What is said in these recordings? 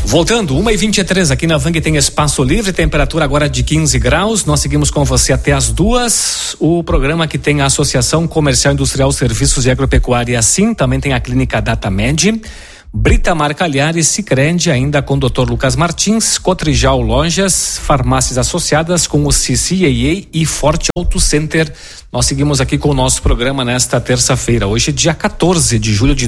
Voltando, 1h23 aqui na Vang tem espaço livre, temperatura agora de 15 graus. Nós seguimos com você até as 2. O programa que tem a Associação Comercial Industrial Serviços e Agropecuária, assim, também tem a Clínica Datamed, Britamar Cagliari, Sicredi, ainda com o Dr. Lucas Martins, Cotrijal Lojas, farmácias associadas com o CCAA e Forte Auto Center. Nós seguimos aqui com o nosso programa nesta terça-feira, hoje dia 14 de julho de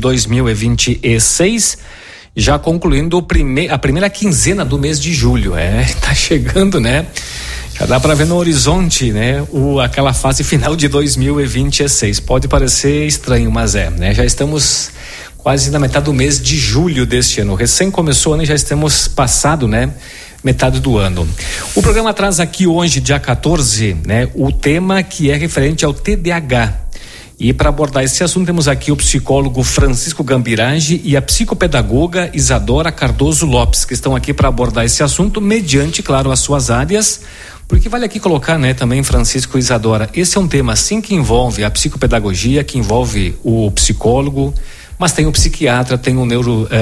2026, já concluindo a primeira quinzena do mês de julho. Tá chegando, né? Já dá para ver no horizonte, né? Aquela fase final de 2026. Pode parecer estranho, mas né? Já estamos quase na metade do mês de julho deste ano. Recém começou o ano e já estamos passado, né? Metade do ano. O programa traz aqui hoje, dia 14, né? O tema que é referente ao TDAH. E para abordar esse assunto temos aqui o psicólogo Francisco Gambirage e a psicopedagoga Isadora Cardoso Lopes, que estão aqui para abordar esse assunto mediante, claro, as suas áreas. Porque vale aqui colocar, né, também, Francisco e Isadora, esse é um tema sim que envolve a psicopedagogia, que envolve o psicólogo, mas tem o psiquiatra, tem o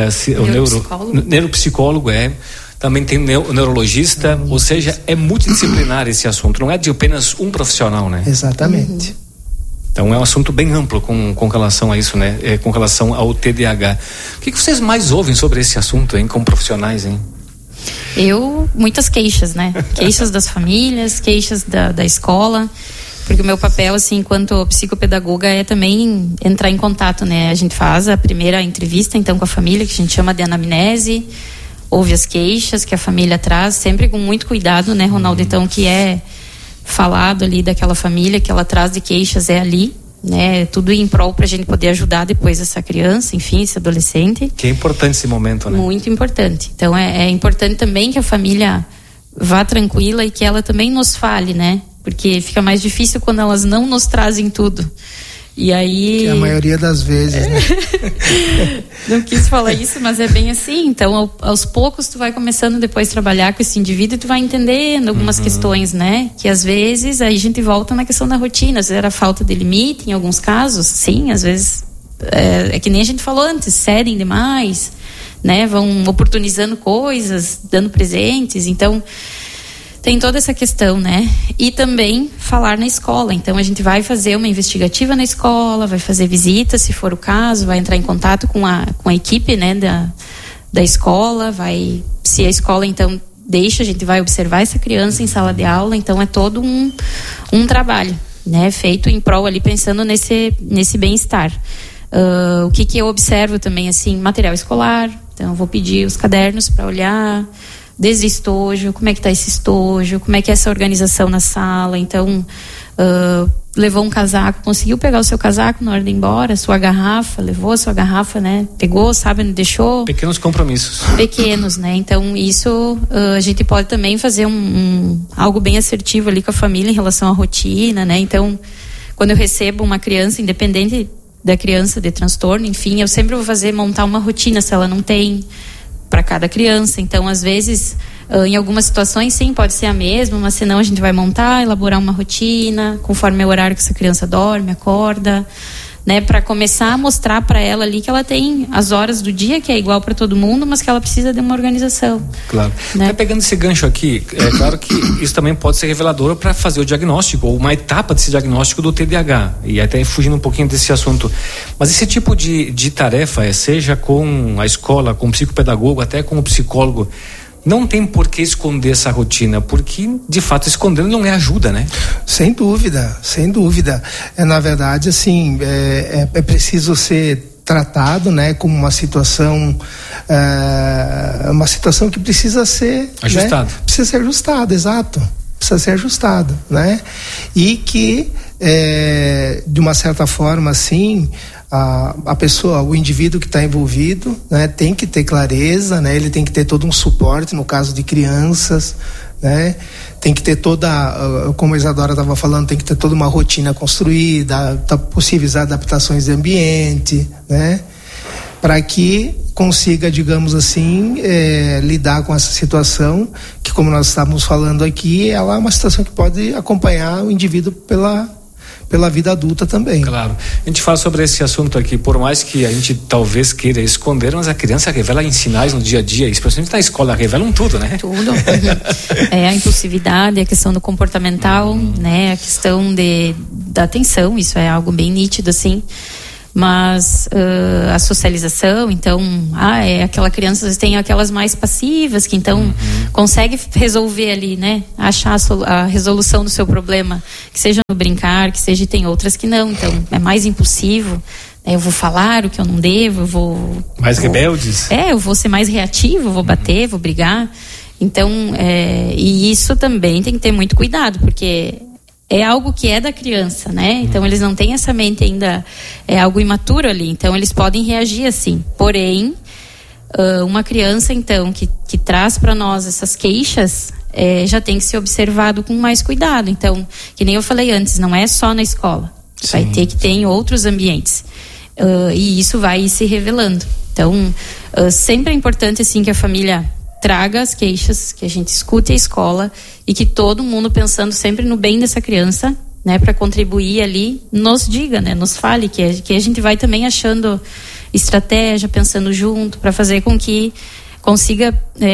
neuropsicólogo, também tem o neurologista, ou seja, é multidisciplinar esse assunto, não é de apenas um profissional, né? Exatamente. Então é um assunto bem amplo com relação a isso, né? Com relação ao TDAH. O que vocês mais ouvem sobre esse assunto, hein, como profissionais, hein? Muitas queixas, né? Queixas das famílias, queixas da escola, porque o meu papel, assim, enquanto psicopedagoga é também entrar em contato, né? A gente faz a primeira entrevista, então, com a família, que a gente chama de anamnese, ouve as queixas que a família traz, sempre com muito cuidado, né, Ronaldo? Então, que é falado ali daquela família, que ela traz de queixas é ali, né? Tudo em prol pra gente poder ajudar depois essa criança, enfim, esse adolescente. Que é importante esse momento, né? Muito importante. Então é importante também que a família vá tranquila e que ela também nos fale, né? Porque fica mais difícil quando elas não nos trazem tudo. E aí... Que a maioria das vezes, né? Não quis falar isso, mas é bem assim. Então, aos poucos, tu vai começando depois a trabalhar com esse indivíduo e tu vai entendendo algumas questões, né? Que às vezes, aí a gente volta na questão da rotina. Às vezes era falta de limite, em alguns casos, sim. Às vezes, é que nem a gente falou antes, cedem demais, né? Vão oportunizando coisas, dando presentes. Então... tem toda essa questão, né? E também falar na escola. Então, a gente vai fazer uma investigativa na escola, vai fazer visitas, se for o caso, vai entrar em contato com a equipe, né, da escola, se a escola, então, deixa, a gente vai observar essa criança em sala de aula. Então, é todo um trabalho, né? Feito em prol ali, pensando nesse bem-estar. O que eu observo também, assim, material escolar. Então, eu vou pedir os cadernos para olhar... desde estojo, como é que está esse estojo, como é que é essa organização na sala. Então, levou um casaco, conseguiu pegar o seu casaco na hora de ir embora, sua garrafa, levou a sua garrafa, né? Pegou, sabe, não deixou. Pequenos compromissos. Pequenos, né? Então, isso a gente pode também fazer algo bem assertivo ali com a família em relação à rotina, né? Então, quando eu recebo uma criança, independente da criança de transtorno, enfim, eu sempre vou montar uma rotina, se ela não tem, para cada criança. Então, às vezes, em algumas situações, sim, pode ser a mesma, mas senão a gente vai elaborar uma rotina, conforme o horário que essa criança dorme, acorda, né, para começar a mostrar para ela ali que ela tem as horas do dia, que é igual para todo mundo, mas que ela precisa de uma organização. Claro. Né? Até pegando esse gancho aqui, é claro que isso também pode ser revelador para fazer o diagnóstico, ou uma etapa desse diagnóstico do TDAH, e até fugindo um pouquinho desse assunto. Mas esse tipo de tarefa, seja com a escola, com o psicopedagogo, até com o psicólogo, não tem por que esconder essa rotina, porque, de fato, escondendo não é ajuda, né? Sem dúvida, sem dúvida. Na verdade, assim, é preciso ser tratado, né, como uma situação que precisa ser... ajustado. Né, precisa ser ajustado, exato. Precisa ser ajustado, né? E que, de uma certa forma, assim... A pessoa, o indivíduo que está envolvido, né, tem que ter clareza, né, ele tem que ter todo um suporte no caso de crianças, né, tem que ter como a Isadora estava falando, tem que ter toda uma rotina construída, possíveis adaptações de ambiente, né, para que consiga, digamos assim, lidar com essa situação que, como nós estávamos falando aqui, ela é uma situação que pode acompanhar o indivíduo pela vida adulta também. Claro. A gente fala sobre esse assunto aqui, por mais que a gente talvez queira esconder, mas a criança revela em sinais no dia a dia, especialmente na escola, revelam tudo, né? Tudo. A impulsividade, a questão do comportamental, né? A questão da atenção, isso é algo bem nítido, assim. Mas a socialização, então, aquela criança, às vezes tem aquelas mais passivas, que então consegue resolver ali, né? Achar a resolução do seu problema, que seja no brincar, que seja, e tem outras que não, então é mais impulsivo, né? Eu vou falar o que eu não devo, rebeldes? Eu vou ser mais reativo, vou bater, vou brigar. Então, e isso também tem que ter muito cuidado, porque é algo que é da criança, né? Então eles não têm essa mente ainda, é algo imaturo ali, então eles podem reagir assim. Porém, uma criança então que traz para nós essas queixas, já tem que ser observado com mais cuidado. Então, que nem eu falei antes, não é só na escola, vai ter que ter em outros ambientes, e isso vai ir se revelando. Então, sempre é importante assim que a família traga as queixas, que a gente escute a escola e que todo mundo, pensando sempre no bem dessa criança, né, para contribuir ali, nos diga, né, nos fale, que a gente vai também achando estratégia, pensando junto, para fazer com que consiga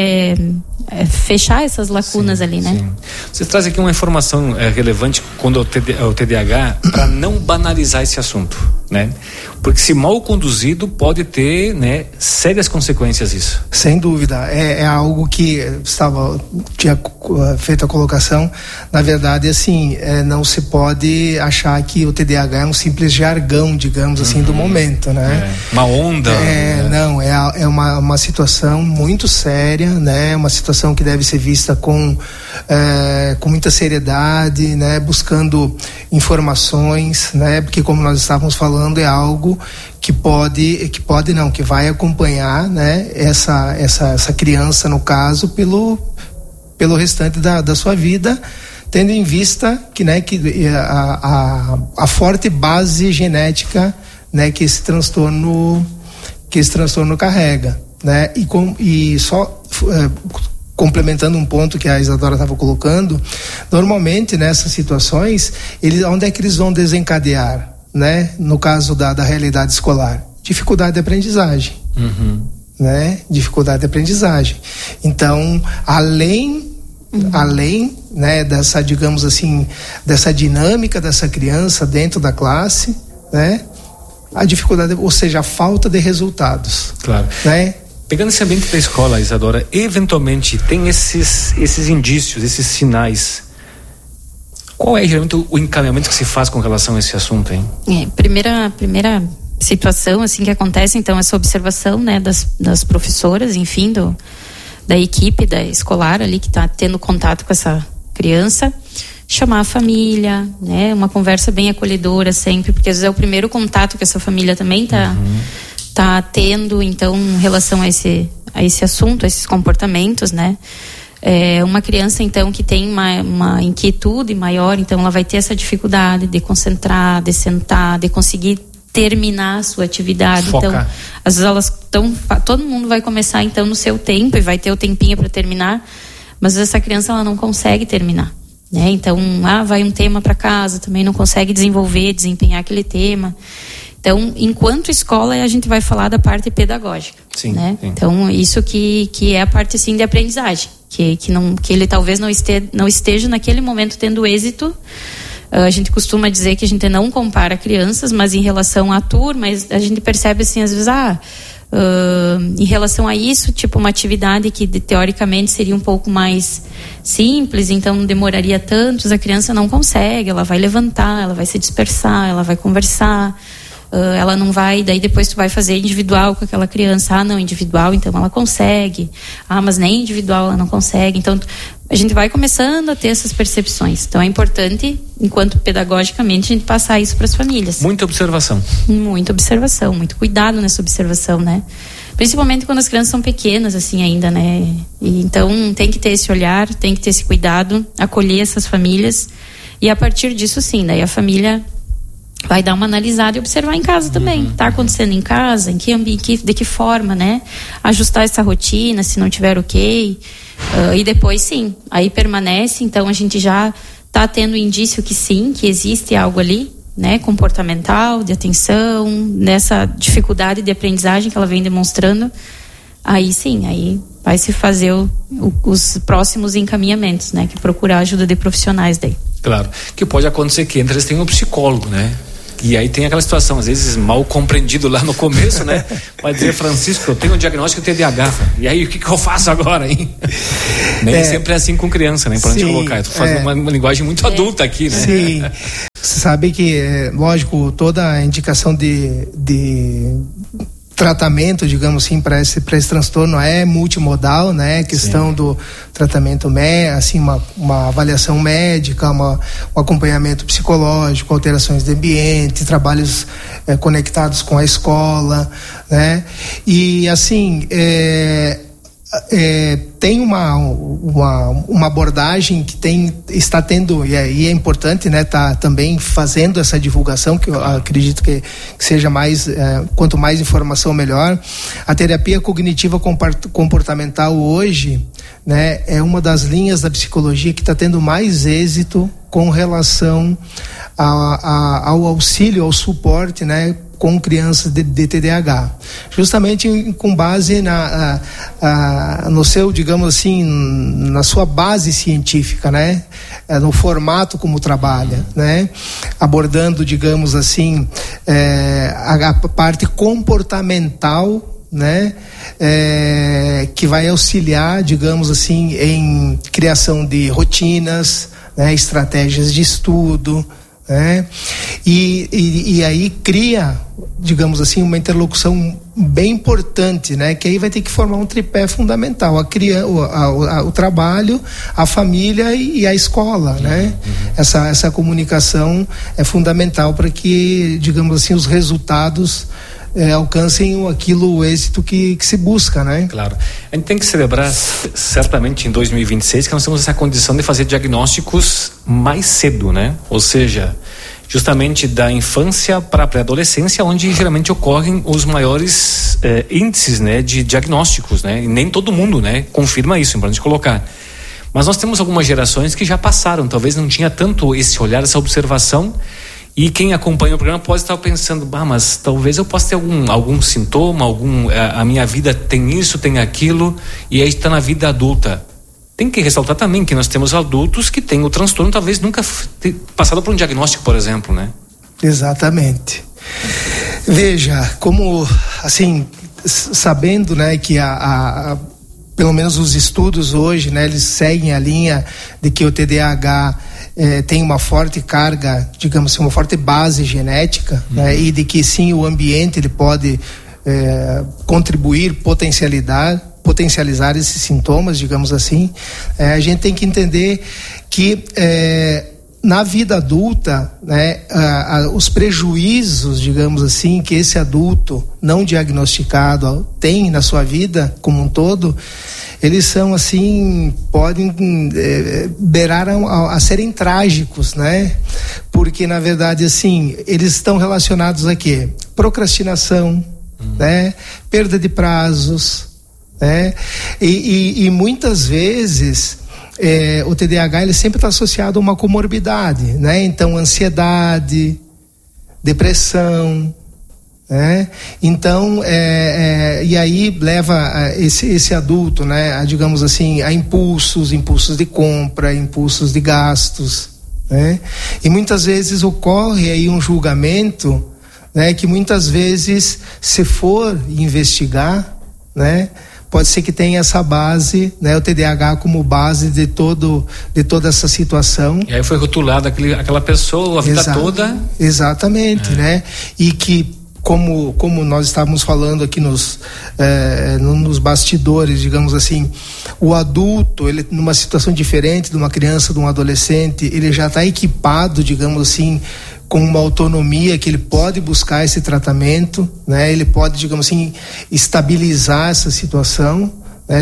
fechar essas lacunas ali, né? Sim. Você traz aqui uma informação relevante quando o TDAH, para não banalizar esse assunto, né? Porque se mal conduzido pode ter, né, sérias consequências isso. Sem dúvida, é algo que tinha feito a colocação. Na verdade, assim, não se pode achar que o TDAH é um simples jargão, digamos assim, do momento, né? Uma onda. Não, é uma situação muito séria, né? Uma situação que deve ser vista com muita seriedade, né? Buscando informações, né? Porque, como nós estávamos falando, é algo que vai acompanhar, né? Essa criança, no caso, pelo restante da sua vida, tendo em vista que a forte base genética, né? Que esse transtorno carrega, né? E só complementando um ponto que a Isadora estava colocando, normalmente nessas situações, onde é que eles vão desencadear, né? No caso da realidade escolar, dificuldade de aprendizagem, né? Dificuldade de aprendizagem. Então, além, né, dessa, digamos assim, dessa dinâmica dessa criança dentro da classe, né? A dificuldade, ou seja, a falta de resultados. Claro. Né? Pegando esse ambiente da escola, Isadora, eventualmente tem esses indícios, esses sinais. Qual é geralmente o encaminhamento que se faz com relação a esse assunto, hein? Primeira situação assim que acontece, então, essa observação, né, das professoras, enfim, da equipe da escolar ali que está tendo contato com essa criança, chamar a família, né, uma conversa bem acolhedora sempre, porque às vezes é o primeiro contato que essa família também tá tendo, então, em relação a esse assunto, a esses comportamentos, né? Uma criança, então, que tem uma inquietude maior, então ela vai ter essa dificuldade de concentrar, de sentar, de conseguir terminar a sua atividade. Focar. Então, às vezes todo mundo vai começar, então, no seu tempo e vai ter o tempinho para terminar, mas essa criança, ela não consegue terminar, né? Então, vai um tema para casa, também não consegue desempenhar aquele tema. Então, enquanto escola, a gente vai falar da parte pedagógica, sim, né? Sim. Então, isso que é a parte, assim, de aprendizagem, que ele talvez não esteja naquele momento tendo êxito. A gente costuma dizer que a gente não compara crianças, mas em relação à turma, a gente percebe, assim, às vezes, em relação a isso, tipo, uma atividade que teoricamente seria um pouco mais simples, então não demoraria tanto, a criança não consegue, ela vai levantar, ela vai se dispersar, ela vai conversar, ela não vai, daí depois tu vai fazer individual com aquela criança, não, individual, então ela consegue, mas nem individual ela não consegue, então a gente vai começando a ter essas percepções, então é importante, enquanto pedagogicamente, a gente passar isso para as famílias. Muita observação, muito cuidado nessa observação, né? Principalmente quando as crianças são pequenas, assim, ainda, né? E, então tem que ter esse olhar, tem que ter esse cuidado, acolher essas famílias, e a partir disso, sim, daí a família vai dar uma analisada e observar em casa também. Está acontecendo em casa? Em que ambiente, de que forma, né? Ajustar essa rotina, se não tiver ok. E depois, sim, aí permanece. Então, a gente já está tendo indício que sim, que existe algo ali, né, comportamental, de atenção, nessa dificuldade de aprendizagem que ela vem demonstrando, aí sim, aí vai se fazer os próximos encaminhamentos, né, que procurar ajuda de profissionais daí. Claro, que pode acontecer que entre eles tem um psicólogo, né? E aí tem aquela situação, às vezes mal compreendido lá no começo, né? Vai dizer, Francisco, eu tenho um diagnóstico de TDAH. E aí, o que eu faço agora, hein? Nem sempre é assim com criança, né? Pra onde colocar. Eu tô fazendo uma linguagem muito adulta aqui, né? Sim. Você sabe que, lógico, toda a indicação de tratamento, digamos assim, para esse transtorno é multimodal, né? Questão do tratamento assim, uma avaliação médica, um acompanhamento psicológico, alterações de ambiente, trabalhos conectados com a escola, né? E assim, tem uma abordagem que está tendo, e aí é importante, né, tá também fazendo essa divulgação, que eu acredito que seja mais, quanto mais informação melhor. A terapia cognitiva comportamental hoje, né, é uma das linhas da psicologia que está tendo mais êxito com relação ao auxílio, ao suporte, né, com crianças de TDAH, justamente com base no seu, digamos assim, na sua base científica, né, no formato como trabalha, né, abordando, digamos assim, a parte comportamental, né, que vai auxiliar, digamos assim, em criação de rotinas, né, estratégias de estudo, né? E aí cria, digamos assim, uma interlocução bem importante, né? Que aí vai ter que formar um tripé fundamental: o trabalho, a família e a escola, né? Essa comunicação é fundamental para que, digamos assim, os resultados alcancem o êxito que se busca, né? Claro. A gente tem que celebrar certamente em 2026 que nós temos essa condição de fazer diagnósticos mais cedo, né? Ou seja, justamente da infância para a pré-adolescência, onde geralmente ocorrem os maiores índices, né, de diagnósticos, né? E nem todo mundo, né, confirma isso, é importante colocar. Mas nós temos algumas gerações que já passaram, talvez não tinha tanto esse olhar, essa observação. E quem acompanha o programa pode estar pensando, mas talvez eu possa ter algum sintoma, a minha vida tem isso, tem aquilo, e aí está na vida adulta. Tem que ressaltar também que nós temos adultos que têm o transtorno, talvez nunca passado por um diagnóstico, por exemplo, né? Exatamente. Veja, como, assim, sabendo, né, que pelo menos os estudos hoje, né, eles seguem a linha de que o TDAH tem uma forte carga, digamos assim, uma forte base genética, né, e de que sim, o ambiente ele pode contribuir, potencializar esses sintomas, digamos assim. A gente tem que entender que na vida adulta, né, os prejuízos, digamos assim, que esse adulto não diagnosticado tem na sua vida como um todo, eles são assim, podem beirar a serem trágicos, né? Porque na verdade assim, eles estão relacionados a quê? Procrastinação, né? Perda de prazos, né? E muitas vezes o TDAH ele sempre está associado a uma comorbidade, né? Então ansiedade, depressão, né? Então e aí leva esse adulto, né, digamos assim, a impulsos de compra, impulsos de gastos, né? E muitas vezes ocorre aí um julgamento, né, que muitas vezes, se for investigar, né, pode ser que tenha essa base, né, o TDAH como base de toda essa situação. E aí foi rotulado aquela pessoa a vida toda. Exatamente, né? E que como nós estávamos falando aqui nos bastidores, digamos assim, o adulto, ele numa situação diferente de uma criança, de um adolescente, ele já está equipado, digamos assim, com uma autonomia que ele pode buscar esse tratamento, né? Ele pode, digamos assim, estabilizar essa situação, né?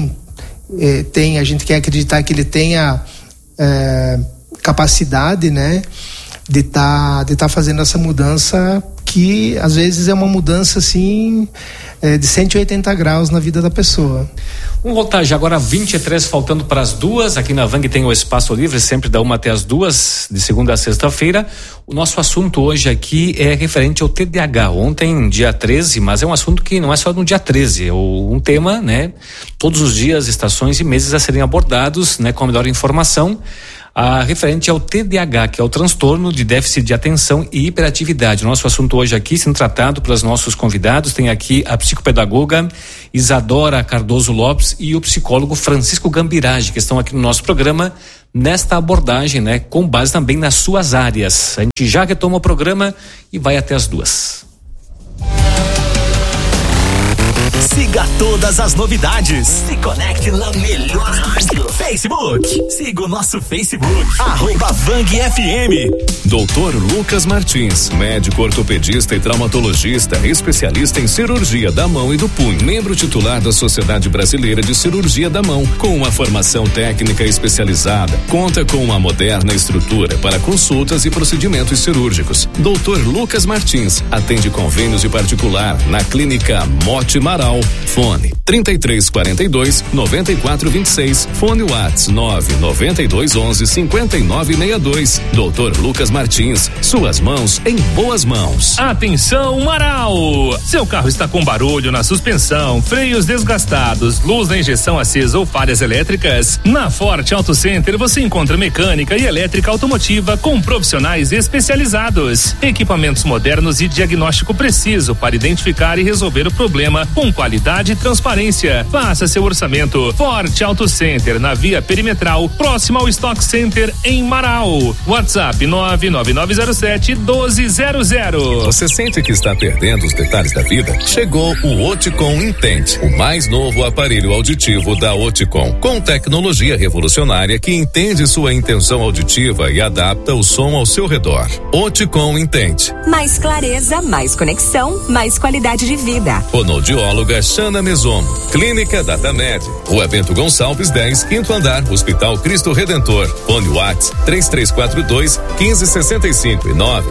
A gente quer acreditar que ele tenha capacidade, né, de tá fazendo essa mudança que às vezes é uma mudança assim de 180 graus na vida da pessoa. Vamos voltar já agora 23, faltando para as 2. Aqui na Vang tem o Espaço Livre, sempre da 1 até as 2, de segunda a sexta-feira. O nosso assunto hoje aqui é referente ao TDAH. Ontem, dia 13, mas é um assunto que não é só no dia 13, é um tema, né? Todos os dias, estações e meses a serem abordados, né? Com a melhor informação. Referente ao TDAH, que é o transtorno de déficit de atenção e hiperatividade. Nosso assunto hoje aqui, sendo tratado pelos nossos convidados, tem aqui a psicopedagoga Isadora Cardoso Lopes e o psicólogo Francisco Gambirage, que estão aqui no nosso programa nesta abordagem, né, com base também nas suas áreas. A gente já retoma o programa e vai até as 2. Siga todas as novidades. Se conecte na melhor rádio. Facebook. Siga o nosso Facebook. @VangFM. Dr. Lucas Martins, médico ortopedista e traumatologista, especialista em cirurgia da mão e do punho, membro titular da Sociedade Brasileira de Cirurgia da Mão, com uma formação técnica especializada, conta com uma moderna estrutura para consultas e procedimentos cirúrgicos. Dr. Lucas Martins atende convênios de particular na Clínica Mote Marau. Fone 3342-9426. Fone WhatsApp 99211-5962. Dr. Lucas Martins, suas mãos em boas mãos. Atenção, Marau! Seu carro está com barulho na suspensão, freios desgastados, luz da injeção acesa ou falhas elétricas? Na Forte Auto Center você encontra mecânica e elétrica automotiva com profissionais especializados, equipamentos modernos e diagnóstico preciso para identificar e resolver o problema com qualidade e transparência. Faça seu orçamento. Forte Auto Center, na Via Perimetral, próximo ao Stock Center em Marau. WhatsApp 99907-1200. Você sente que está perdendo os detalhes da vida? Chegou o Oticon Intente, o mais novo aparelho auditivo da Oticon, com tecnologia revolucionária que entende sua intenção auditiva e adapta o som ao seu redor. Oticon Intente. Mais clareza, mais conexão, mais qualidade de vida. Fonoaudióloga Xana Mesomo, Clínica Datamed, Rua Bento Gonçalves 10, 5º andar, Hospital Cristo Redentor. Fone WhatsApp 3342-1565 e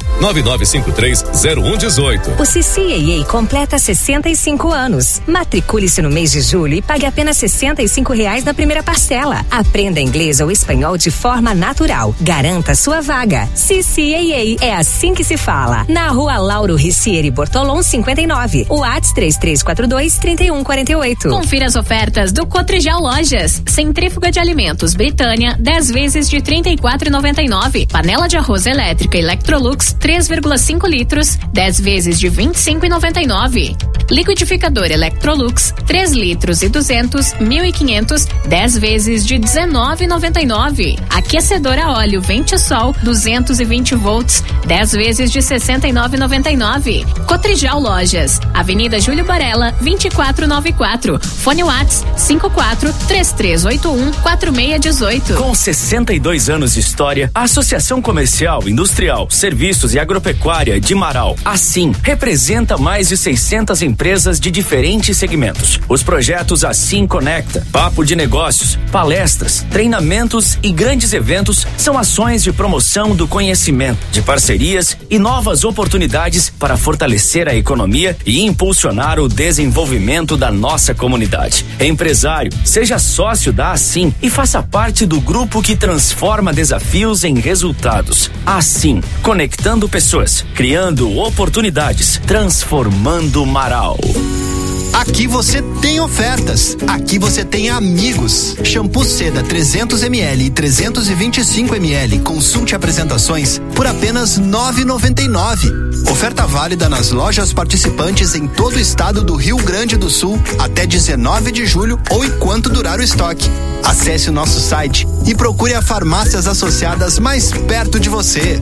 99953-0118. O CCAA completa 65 anos. Matricule-se no mês de julho e pague apenas R$65 na primeira parcela. Aprenda inglês ou espanhol de forma natural. Garanta sua vaga. CCAA, é assim que se fala. Na Rua Lauro Ricieri Bortolom 59. WhatsApp 3342-3148. Confira as ofertas do Cotrijal Lojas. Centrífuga de alimentos Britânia, 10 vezes de R$34,99. Panela de arroz elétrica Electrolux, 3,5 litros, 10 vezes de R$25,99. Liquidificador Electrolux, 3 litros e 200, 1.500, 10 vezes de R$19,99. Aquecedor a óleo Ventisol, 220 volts, 10 vezes de R$69,99. Cotrijal Lojas, Avenida Júlio Barella, 2494. Fone WhatsApp 54-3381-4618. Com 62 anos de história, a Associação Comercial, Industrial, Serviços e Agropecuária de Marau, assim, representa mais de 600 empresas de diferentes segmentos. Os projetos Assim Conecta, Papo de Negócios, palestras, treinamentos e grandes eventos são ações de promoção do conhecimento, de parcerias e novas oportunidades para fortalecer a economia e impulsionar o desenvolvimento da nossa comunidade. Empresário, seja sócio da Assim e faça parte do grupo que transforma desafios em resultados. Assim, conectando pessoas, criando oportunidades, transformando Marau. Aqui você tem ofertas. Aqui você tem amigos. Shampoo Seda 300ml e 325ml. Consulte apresentações por apenas R$ 9,99. Oferta válida nas lojas participantes em todo o estado do Rio Grande do Sul até 19 de julho ou enquanto durar o estoque. Acesse o nosso site e procure a farmácias associadas mais perto de você.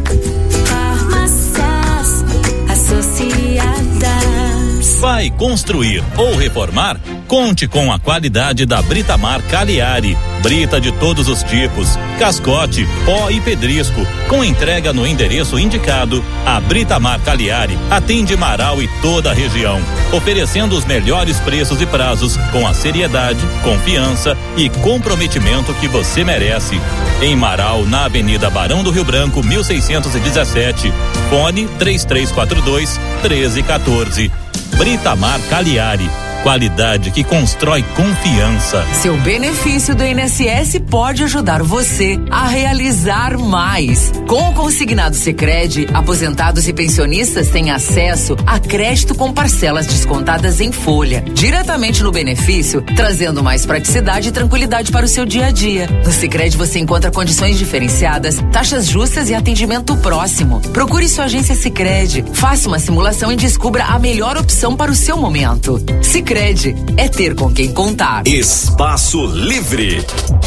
Farmácias Associadas. Vai construir ou reformar? Conte com a qualidade da Britamar Cagliari. Brita de todos os tipos, cascote, pó e pedrisco. Com entrega no endereço indicado, a Britamar Cagliari atende Marau e toda a região, oferecendo os melhores preços e prazos com a seriedade, confiança e comprometimento que você merece. Em Marau, na Avenida Barão do Rio Branco, 1617. Fone 3342-1314. Britamar Cagliari. Qualidade que constrói confiança. Seu benefício do INSS pode ajudar você a realizar mais. Com o consignado Sicredi, aposentados e pensionistas têm acesso a crédito com parcelas descontadas em folha, diretamente no benefício, trazendo mais praticidade e tranquilidade para o seu dia a dia. No Sicredi você encontra condições diferenciadas, taxas justas e atendimento próximo. Procure sua agência Sicredi, faça uma simulação e descubra a melhor opção para o seu momento. Sicredi é ter com quem contar. Espaço Livre.